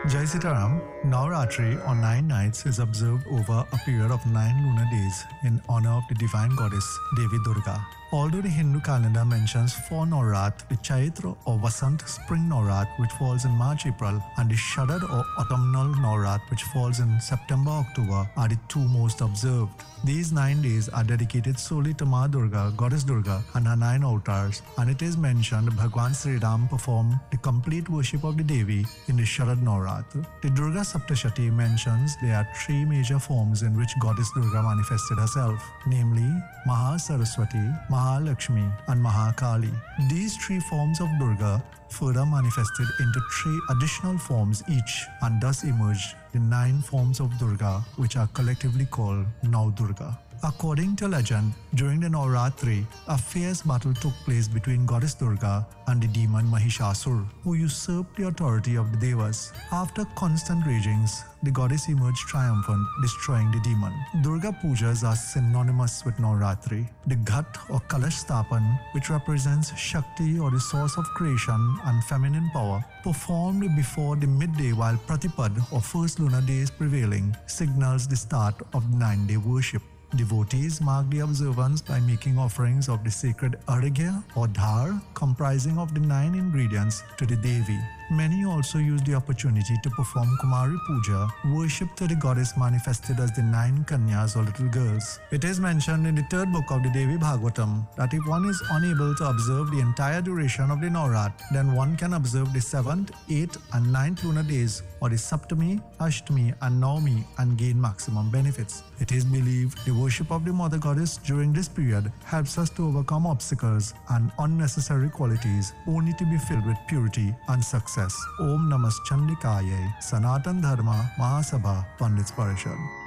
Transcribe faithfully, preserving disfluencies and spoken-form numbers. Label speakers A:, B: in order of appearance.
A: Jai Sitaram, Navratri or nine nights is observed over a period of nine lunar days in honor of the divine goddess Devi Durga. Although the Hindu calendar mentions four Navrat, the Chaitra or Vasant spring Navrat which falls in March-April and the Sharad or autumnal Navrat which falls in September-October are the two most observed. These nine days are dedicated solely to Ma Durga, Goddess Durga and her nine avatars, and it is mentioned Bhagwan Sri Ram performed the complete worship of the Devi in the Sharad Navrat. The Durga Saptashati mentions there are three major forms in which Goddess Durga manifested herself, namely Maha Saraswati, Mahalakshmi and Mahakali. These three forms of Durga further manifested into three additional forms each, and thus emerged the nine forms of Durga, which are collectively called Navdurga. According to legend, during the Navratri, a fierce battle took place between Goddess Durga and the demon Mahishasur, who usurped the authority of the Devas. After constant ragings, the goddess emerged triumphant, destroying the demon. Durga Pujas are synonymous with Navratri. The Ghat or Kalash Sthapan, which represents Shakti or the source of creation and feminine power, performed before the midday while Pratipad or first lunar day is prevailing, signals the start of the nine-day worship. Devotees mark the observance by making offerings of the sacred arghya or dhar, comprising of the nine ingredients, to the Devi. Many also use the opportunity to perform Kumari Puja, worship to the goddess manifested as the nine Kanyas or little girls. It is mentioned in the third book of the Devi Bhagavatam that if one is unable to observe the entire duration of the Navrat, then one can observe the seventh, eighth and ninth lunar days or the Saptami, Ashtami and Navami and gain maximum benefits. It is believed the worship of the Mother Goddess during this period helps us to overcome obstacles and unnecessary qualities, only to be filled with purity and success. Om Namas Chandikaye, Sanatan Dharma Mahasabha Pandits Parishad.